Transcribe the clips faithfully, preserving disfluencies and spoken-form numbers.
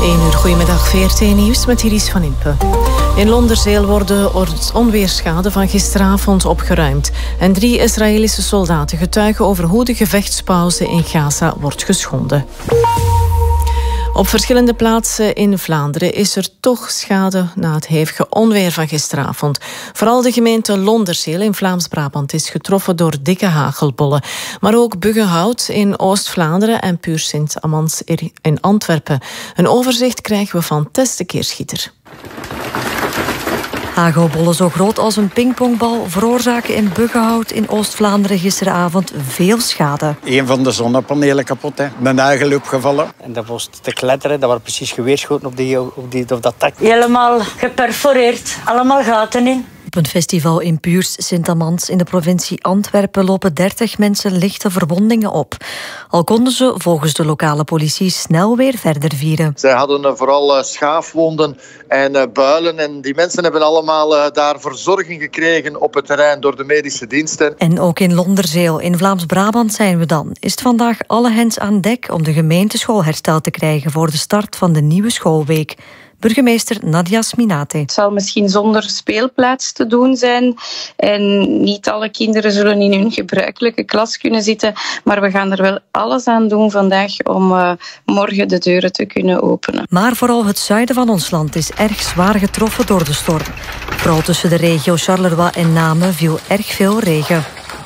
één uur, goedemiddag, V R T Nieuws met Iris van Impe. In Londerzeel worden onweerschade van gisteravond opgeruimd. En drie Israëlische soldaten getuigen over hoe de gevechtspauze in Gaza wordt geschonden. Op verschillende plaatsen in Vlaanderen is er toch schade na het hevige onweer van gisteravond. Vooral de gemeente Londerzeel in Vlaams-Brabant is getroffen door dikke hagelbollen. Maar ook Buggenhout in Oost-Vlaanderen en Puur Sint-Amans in Antwerpen. Een overzicht krijgen we van Tess de Keerschieter. Hagelbollen zo groot als een pingpongbal veroorzaken in Buggenhout in Oost-Vlaanderen gisteravond veel schade. Een van de zonnepanelen kapot, hè. Mijn nagel opgevallen. En dat was te kletteren, dat was precies geweerschoten op, die, op, die, op dat dak. Helemaal geperforeerd, allemaal gaten in. Op een festival in Puurs Sint-Amans in de provincie Antwerpen lopen dertig mensen lichte verwondingen op. Al konden ze volgens de lokale politie snel weer verder vieren. Zij hadden vooral schaafwonden en builen en die mensen hebben allemaal daar verzorging gekregen op het terrein door de medische diensten. En ook in Londerzeel in Vlaams-Brabant zijn we dan. Is het vandaag alle hens aan dek om de gemeenteschool hersteld te krijgen voor de start van de nieuwe schoolweek. Burgemeester Nadia Sminate. Het zal misschien zonder speelplaats te doen zijn en niet alle kinderen zullen in hun gebruikelijke klas kunnen zitten, maar we gaan er wel alles aan doen vandaag om uh, morgen de deuren te kunnen openen. Maar vooral het zuiden van ons land is erg zwaar getroffen door de storm. Vooral tussen de regio Charleroi en Namen viel erg veel regen.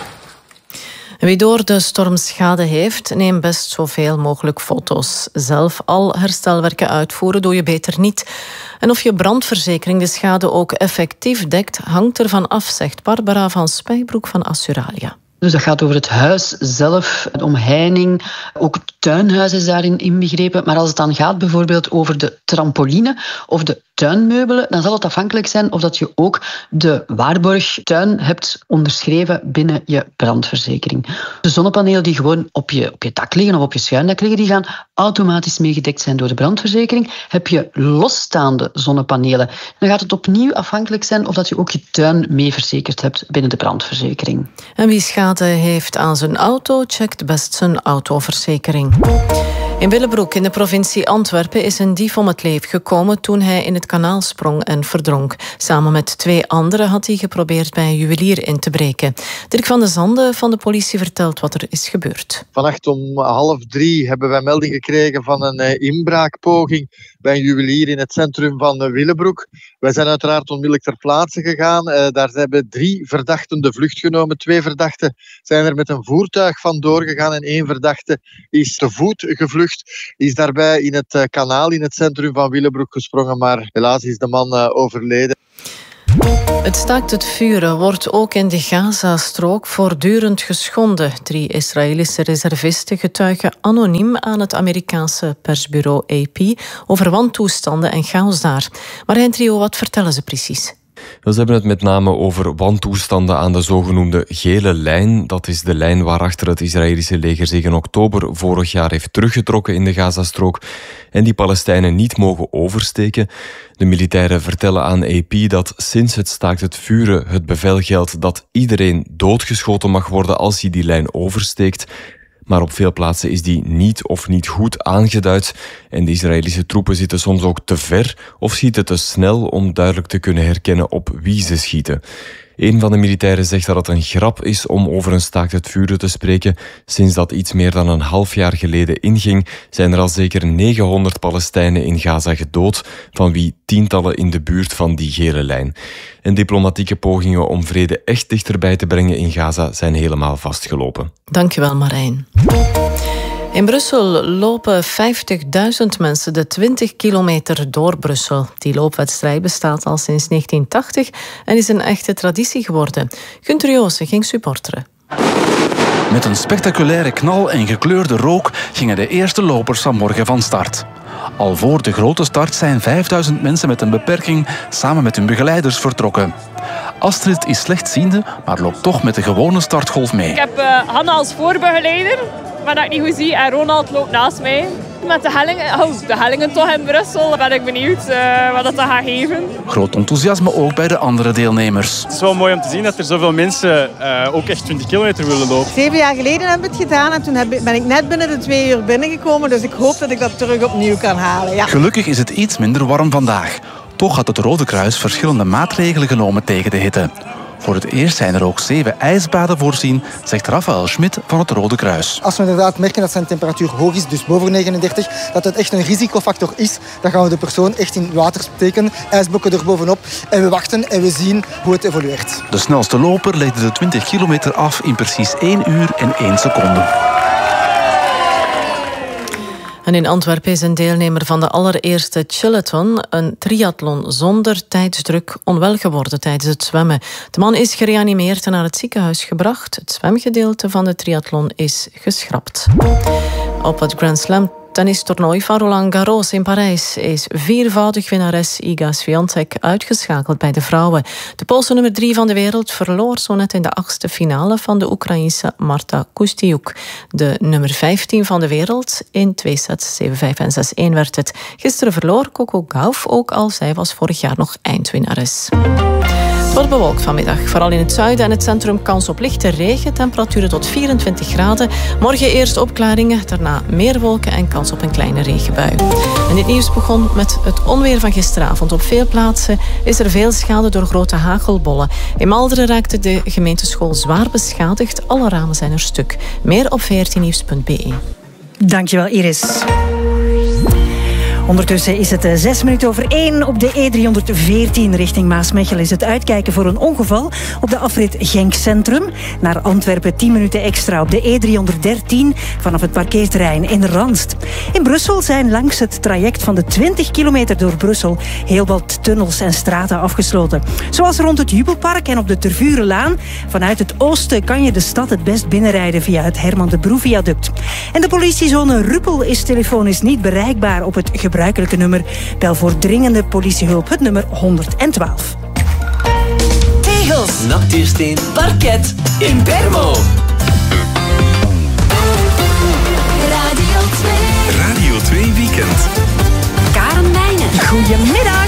Wie door de storm schade heeft, neem best zoveel mogelijk foto's. Zelf al herstelwerken uitvoeren doe je beter niet. En of je brandverzekering de schade ook effectief dekt, hangt ervan af, zegt Barbara van Spijbroek van Assuralia. Dus dat gaat over het huis zelf, de omheining, ook het tuinhuis is daarin inbegrepen. Maar als het dan gaat bijvoorbeeld over de trampoline of de tuinmeubelen, dan zal het afhankelijk zijn of dat je ook de waarborgtuin hebt onderschreven binnen je brandverzekering. De zonnepanelen die gewoon op je, op je dak liggen of op je schuindak liggen, die gaan automatisch meegedekt zijn door de brandverzekering. Heb je losstaande zonnepanelen, dan gaat het opnieuw afhankelijk zijn of dat je ook je tuin mee verzekerd hebt binnen de brandverzekering. En wie schade heeft aan zijn auto, checkt best zijn autoverzekering. In Willebroek in de provincie Antwerpen is een dief om het leven gekomen toen hij in het kanaal sprong en verdronk. Samen met twee anderen had hij geprobeerd bij een juwelier in te breken. Dirk van de Zande van de politie vertelt wat er is gebeurd. Vannacht om half drie hebben wij melding gekregen van een inbraakpoging bij een juwelier in het centrum van Willebroek. Wij zijn uiteraard onmiddellijk ter plaatse gegaan. Daar hebben drie verdachten de vlucht genomen. Twee verdachten zijn er met een voertuig vandoor gegaan en één verdachte is te voet gevlucht. Is daarbij in het kanaal in het centrum van Willebroek gesprongen, maar helaas is de man uh, overleden. Het staakt het vuren wordt ook in de Gazastrook voortdurend geschonden. Drie Israëlische reservisten getuigen anoniem aan het Amerikaanse persbureau A P over wantoestanden en chaos daar. Marijn Trio, wat vertellen ze precies? Ze hebben het met name over wantoestanden aan de zogenoemde gele lijn. Dat is de lijn waarachter het Israëlische leger zich in oktober vorig jaar heeft teruggetrokken in de Gazastrook en die Palestijnen niet mogen oversteken. De militairen vertellen aan A P dat sinds het staakt het vuren het bevel geldt dat iedereen doodgeschoten mag worden als hij die lijn oversteekt. Maar op veel plaatsen is die niet of niet goed aangeduid en de Israëlische troepen zitten soms ook te ver of schieten te snel om duidelijk te kunnen herkennen op wie ze schieten. Een van de militairen zegt dat het een grap is om over een staakt het vuren te spreken. Sinds dat iets meer dan een half jaar geleden inging, zijn er al zeker negenhonderd Palestijnen in Gaza gedood, van wie tientallen in de buurt van die gele lijn. En diplomatieke pogingen om vrede echt dichterbij te brengen in Gaza zijn helemaal vastgelopen. Dankjewel, Marijn. In Brussel lopen vijftigduizend mensen de twintig kilometer door Brussel. Die loopwedstrijd bestaat al sinds negentien tachtig en is een echte traditie geworden. Gunther Joosen ging supporteren. Met een spectaculaire knal en gekleurde rook gingen de eerste lopers vanmorgen van start. Al voor de grote start zijn vijfduizend mensen met een beperking samen met hun begeleiders vertrokken. Astrid is slechtziende, maar loopt toch met de gewone startgolf mee. Ik heb uh, Hanna als voorbegeleider, maar dat ik niet goed zie, en Ronald loopt naast mij. met de hellingen, oh, de hellingen toch in Brussel. Dan ben ik benieuwd uh, wat dat gaat geven. Groot enthousiasme ook bij de andere deelnemers. Het is wel mooi om te zien dat er zoveel mensen uh, ook echt twintig kilometer willen lopen. Zeven jaar geleden heb ik het gedaan en toen heb, ben ik net binnen de twee uur binnengekomen. Dus ik hoop dat ik dat terug opnieuw kan halen. Ja. Gelukkig is het iets minder warm vandaag. Toch had het Rode Kruis verschillende maatregelen genomen tegen de hitte. Voor het eerst zijn er ook zeven ijsbaden voorzien, zegt Raphaël Schmidt van het Rode Kruis. Als we inderdaad merken dat zijn temperatuur hoog is, dus boven negenendertig, dat het echt een risicofactor is, dan gaan we de persoon echt in water steken, ijsblokken er bovenop en we wachten en we zien hoe het evolueert. De snelste loper legde de twintig kilometer af in precies één uur en één seconde. En in Antwerpen is een deelnemer van de allereerste Chillathon, een triathlon zonder tijdsdruk, onwel geworden tijdens het zwemmen. De man is gereanimeerd en naar het ziekenhuis gebracht. Het zwemgedeelte van de triathlon is geschrapt. Op het Grand Slam tennistoernooi van Roland Garros in Parijs is viervoudig winnares Iga Swiatek uitgeschakeld bij de vrouwen. De Poolse nummer drie van de wereld verloor zo net in de achtste finale van de Oekraïense Marta Kustyuk. De nummer vijftien van de wereld in twee sets, zeven vijf en zes een werd het. Gisteren verloor Coco Gauff, ook al zij was vorig jaar nog eindwinnares. Het wordt bewolkt vanmiddag. Vooral in het zuiden en het centrum kans op lichte regen. Temperaturen tot vierentwintig graden. Morgen eerst opklaringen, daarna meer wolken en kans op een kleine regenbui. En dit nieuws begon met het onweer van gisteravond. Op veel plaatsen is er veel schade door grote hagelbollen. In Malderen raakte de gemeenteschool zwaar beschadigd. Alle ramen zijn er stuk. Meer op veertien nieuws punt b e. Dankjewel, Iris. Ondertussen is het zes minuten over één. Op de E driehonderdveertien richting Maasmechelen is het uitkijken voor een ongeval op de afrit Genk Centrum. Naar Antwerpen tien minuten extra op de E driehonderddertien vanaf het parkeerterrein in Randst. In Brussel zijn langs het traject van de twintig kilometer door Brussel heel wat tunnels en straten afgesloten. Zoals rond het Jubelpark en op de Tervurenlaan. Vanuit het oosten kan je de stad het best binnenrijden via het Herman de Broe viaduct. En de politiezone Ruppel is telefonisch niet bereikbaar op het gebruikelijke nummer. Bel voor dringende politiehulp het nummer honderdtwaalf. Tegels, natuursteen, parket, Impermo. Radio twee. Radio twee Weekend. Karen Meijnen. Goedemiddag.